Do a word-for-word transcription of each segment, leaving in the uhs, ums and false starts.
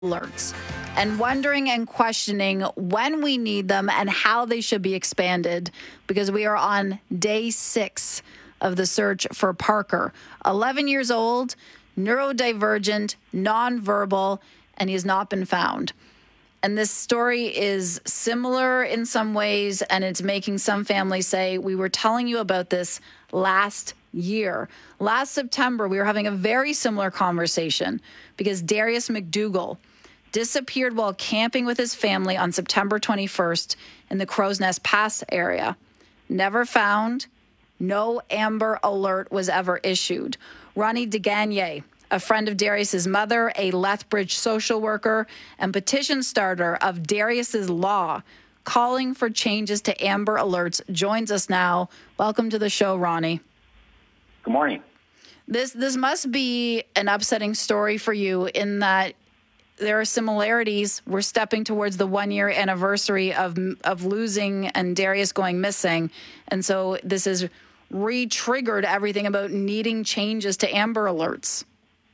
alerts and wondering and questioning when we need them and how they should be expanded, because we are on day six of the search for Parker. eleven years old, neurodivergent, nonverbal, and he has not been found. And this story is similar in some ways, and it's making some families say, we were telling you about this last year. Last September, we were having a very similar conversation because Darius McDougall disappeared while camping with his family on September twenty-first in the Crow's Nest Pass area. Never found. No Amber Alert was ever issued. Ronnie DeGagne, a friend of Darius's mother, a Lethbridge social worker, and petition starter of Darius's Law, calling for changes to Amber Alerts, joins us now. Welcome to the show, Ronnie. Good morning. This this must be an upsetting story for you in that there are similarities. We're stepping towards the one-year anniversary of of losing and Darius going missing. And so this has re-triggered everything about needing changes to Amber Alerts.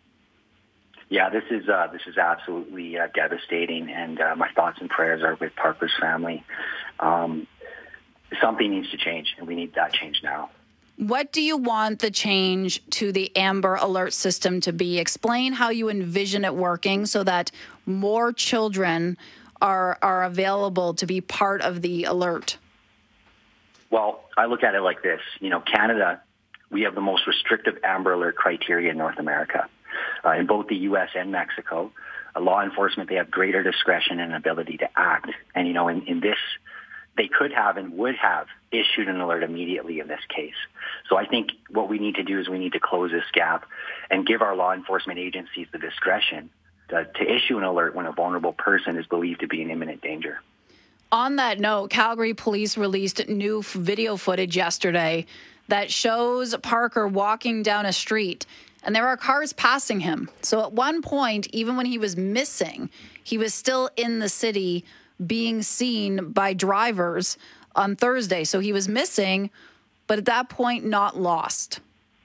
Yeah, this is uh, this is absolutely uh, devastating, and uh, my thoughts and prayers are with Parker's family. Um, something needs to change, and we need that change now. What do you want the change to the Amber Alert system to be? Explain how you envision it working so that more children are are available to be part of the alert. Well, I look at it like this. You know, Canada, we have the most restrictive Amber Alert criteria in North America. Uh, in both the U S and Mexico, uh, law enforcement, they have greater discretion and ability to act. And, you know, in, in this, they could have and would have issued an alert immediately in this case. So I think what we need to do is we need to close this gap and give our law enforcement agencies the discretion to, to issue an alert when a vulnerable person is believed to be in imminent danger. On that note, Calgary police released new video footage yesterday that shows Parker walking down a street, and there are cars passing him. So at one point, even when he was missing, he was still in the city being seen by drivers on Thursday. So he was missing, but at that point, not lost.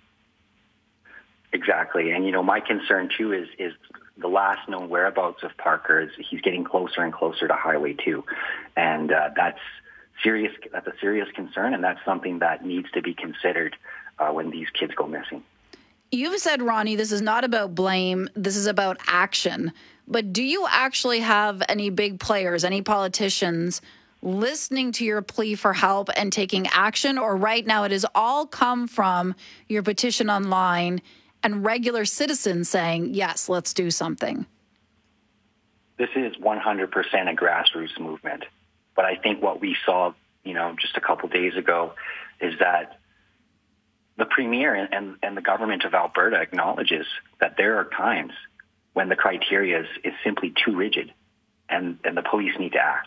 Exactly. And, you know, my concern, too, is is the last known whereabouts of Parker is he's getting closer and closer to Highway two. And uh, that's serious. That's a serious concern, and that's something that needs to be considered uh, when these kids go missing. You've said, Ronnie, this is not about blame. This is about action. But do you actually have any big players, any politicians listening to your plea for help and taking action? Or right now it has all come from your petition online and regular citizens saying, yes, let's do something? This is one hundred percent a grassroots movement. But I think what we saw, you know, just a couple days ago is that the Premier and, and the government of Alberta acknowledges that there are times when the criteria is, is simply too rigid and, and the police need to act.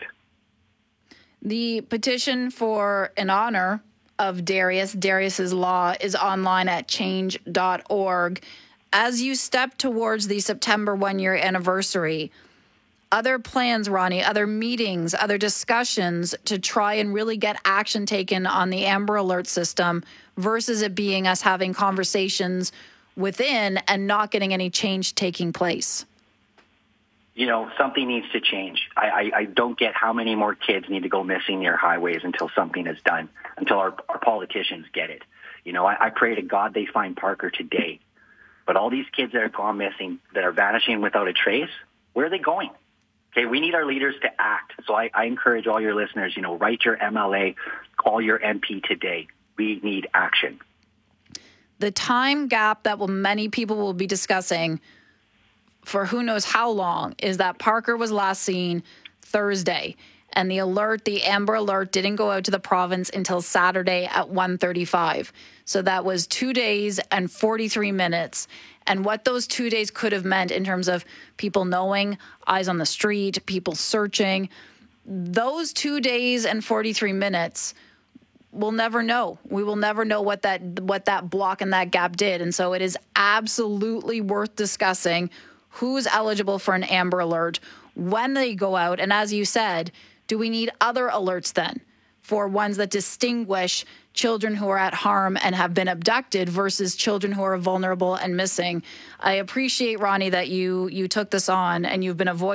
The petition for in honor of Darius, Darius's Law, is online at change dot org. As you step towards the September one-year anniversary, other plans, Ronnie, other meetings, other discussions to try and really get action taken on the Amber Alert system versus it being us having conversations within and not getting any change taking place? You know, something needs to change. I, I, I don't get how many more kids need to go missing near highways until something is done, until our, our politicians get it. You know, I, I pray to God they find Parker today. But all these kids that are gone missing, that are vanishing without a trace, where are they going? Okay, we need our leaders to act. So I, I encourage all your listeners, you know, write your M L A, call your M P today. We need action. The time gap that will many people will be discussing for who knows how long is that Parker was last seen Thursday, and the alert, the Amber Alert, didn't go out to the province until Saturday at one thirty-five. So that was two days and forty-three minutes. And what those two days could have meant in terms of people knowing, eyes on the street, people searching, those two days and forty-three minutes, we'll never know. We will never know what that what that block and that gap did. And so it is absolutely worth discussing who's eligible for an Amber Alert, when they go out. And as you said, do we need other alerts then for ones that distinguish children who are at harm and have been abducted versus children who are vulnerable and missing. I appreciate, Ronnie, that you you took this on and you've been a voice